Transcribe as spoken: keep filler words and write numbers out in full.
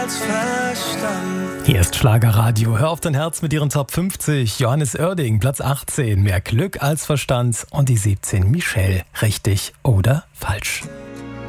Hier ist Schlagerradio. Hör auf dein Herz mit ihren Top fünfzig. Johannes Oerding, Platz achtzehn. Mehr Glück als Verstand. Und die siebzehn. Michelle. Richtig oder falsch?